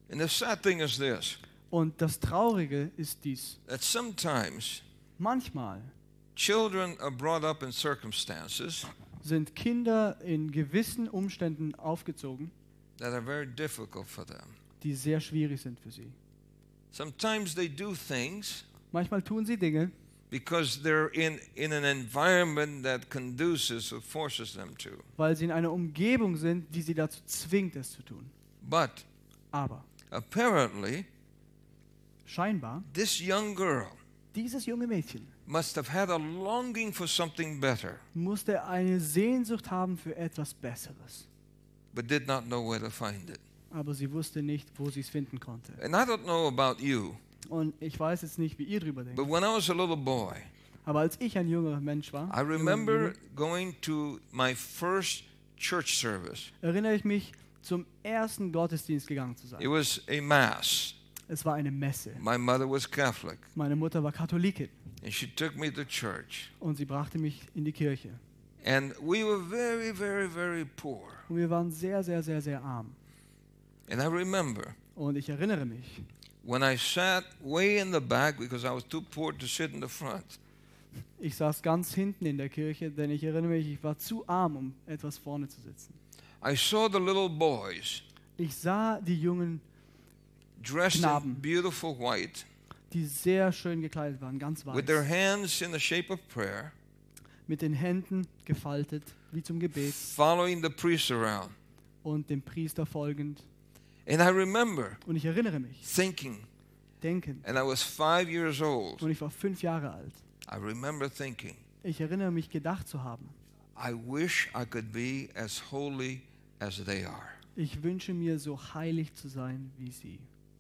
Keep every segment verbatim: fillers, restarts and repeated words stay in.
And the sad thing is this, Und das Traurige ist dies. that sometimes Manchmal children are brought up in circumstances sind Kinder in gewissen Umständen aufgezogen, that are very difficult for them. die sehr schwierig sind für sie. Sometimes they do things Manchmal tun sie Dinge, because they're in, in an environment that conduces or forces them to. weil sie in einer Umgebung sind, die sie dazu zwingt, es zu tun. But Aber apparently, scheinbar, this young girl dieses junge Mädchen must have had a longing for something better, musste eine Sehnsucht haben für etwas Besseres. but did not know where to find it. Aber sie wusste nicht, wo sie es finden konnte. And I don't know about you, Und ich weiß jetzt nicht, wie ihr drüber denkt. but when I was a little boy, Aber als ich ein junger Mensch war, I junger remember Junge, going to my first church service. erinnere ich mich, zum ersten Gottesdienst gegangen zu It sein. was a mass. Es war eine Messe. My mother was Catholic, Meine Mutter war Katholikin and she took me to church. und sie brachte mich in die Kirche. And we were very, very, very poor. Und wir waren sehr, sehr, sehr, sehr arm. And I remember Und ich erinnere mich, when I sat way in the back because I was too poor to sit in the front. ich saß ganz hinten in der Kirche, denn ich erinnere mich, ich war zu arm, um etwas vorne zu sitzen. I saw the little boys Ich sah die Jungen, dressed Knaben. in beautiful white, die sehr schön gekleidet waren, ganz with their weiß, hands in the shape of prayer, mit den Händen gefaltet, wie zum Gebet, following the priest around. und dem Priester folgend. And I remember Und ich erinnere mich, thinking, denken, and I was five years old, und ich war fünf Jahre alt. I remember thinking, Ich erinnere mich, gedacht zu haben, I wish I could be as holy as they are. ich wünsche mir, so heilig zu sein wie sie.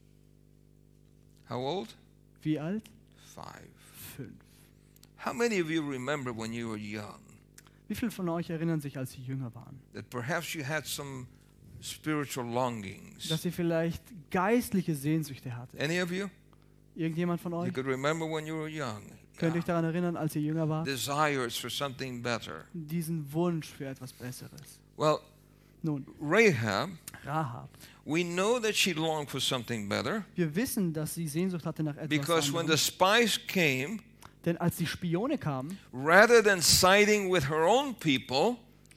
How old? Wie alt? Five. Fünf. How many of you remember when you were young Wie viele von euch erinnern sich, als sie jünger waren, that perhaps you had some spiritual longings? dass sie vielleicht geistliche Sehnsüchte hatte? Any of you? Irgendjemand von You euch? could remember when you were young. Könnt ihr Yeah. euch daran erinnern, als ihr jünger wart? Desires for something better. Diesen Wunsch für etwas Besseres. Well, Nun, Rahab, Rahab. we know that she longed for something better Wir wissen, dass sie Sehnsucht hatte nach etwas because when the anderem. spies came, Denn als die Spione kamen, rather than siding with her own people,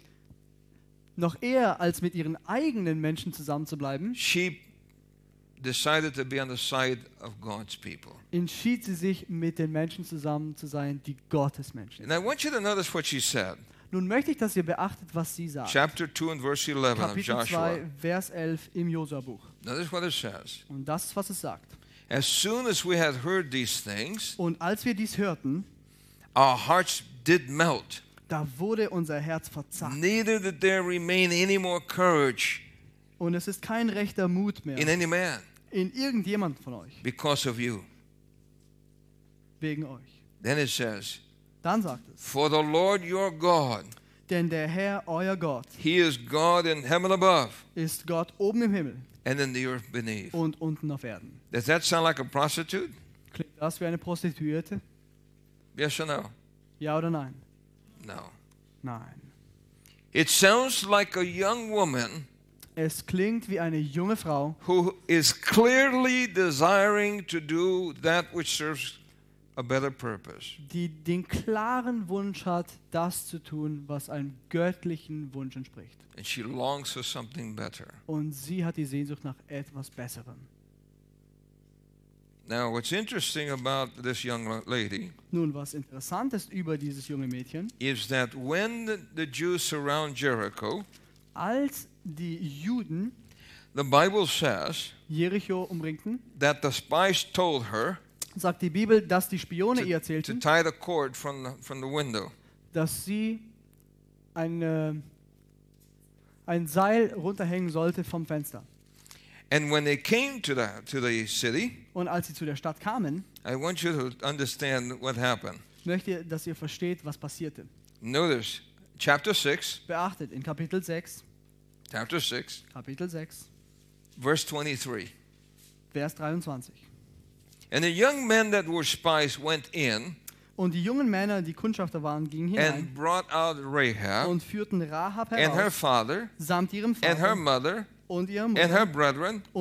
noch eher als mit ihren eigenen Menschen zusammenzubleiben, she decided to be on the side of God's people. entschied sie sich, mit den Menschen zusammen zu sein, die Gottes Menschen And sind. I want you to notice what she said. Nun möchte ich, dass ihr beachtet, was sie sagt. Chapter two and verse eleven of Kapitel Joshua. zwei, Vers elf im Josua-Buch. Notice what it says. Und das ist, was es sagt. As soon as we had heard these things, Und als wir dies hörten, our hearts did melt. da wurde unser Herz verzagt. Neither did there remain any more courage Und es ist kein rechter Mut in mehr any man in irgendjemand von euch, because of you. wegen euch. Then it says, Dann sagt es, for the Lord your God, denn der Herr, euer Gott, He is God in heaven above ist Gott oben im Himmel and in the earth beneath. und unten auf Erden. Does that sound like a prostitute? Klingt das wie eine Prostituierte? Yes or no? Ja oder nein? No. Nein. It sounds like a young woman Es klingt wie eine junge Frau, who is clearly desiring to do that which serves a better purpose. die den klaren Wunsch hat, das zu tun, was einem göttlichen Wunsch entspricht. And she longs for something better. Und sie hat die Sehnsucht nach etwas Besserem. Now, what's interesting about this young lady Nun, was interessant ist über dieses junge Mädchen, is that when the, the Jews surround Jericho, als die Juden the Bible says Jericho umringten, that the spies told her sagt die Bibel, dass die Spione to, ihr to erzählten, tie the cord from the, from the window. dass sie ein, äh, ein Seil runterhängen sollte vom Fenster. And when they came to the, to the city, Und als sie zu der Stadt kamen, I want you to understand what happened. möchte ich, dass ihr versteht, was passierte. Notice chapter six, Beachtet, in Kapitel sechs, chapter six, Kapitel sechs, verse twenty-three. Vers dreiundzwanzig. And the young men that were spies went in Und die jungen Männer, die Kundschafter waren, gingen hinein and brought out Rahab und führten Rahab and her heraus, father samt ihrem and her Vater mother und ihrem and her Mutter brethren